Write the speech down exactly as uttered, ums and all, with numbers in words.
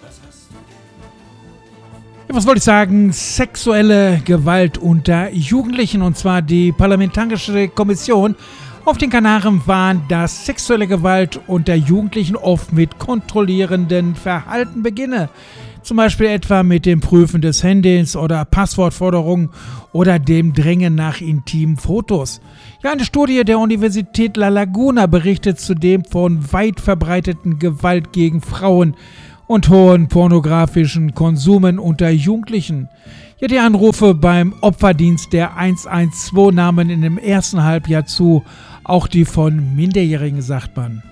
Ja, was wollte ich sagen? Sexuelle Gewalt unter Jugendlichen, und zwar die Parlamentarische Kommission auf den Kanaren warnt, dass sexuelle Gewalt unter Jugendlichen oft mit kontrollierendem Verhalten beginne. Zum Beispiel etwa mit dem Prüfen des Handys oder Passwortforderungen oder dem Drängen nach intimen Fotos. Ja, eine Studie der Universität La Laguna berichtet zudem von weit verbreiteten Gewalt gegen Frauen und hohen pornografischen Konsumen unter Jugendlichen. Ja, die Anrufe beim Opferdienst der eins eins zwei nahmen in dem ersten Halbjahr zu, auch die von Minderjährigen, sagt man.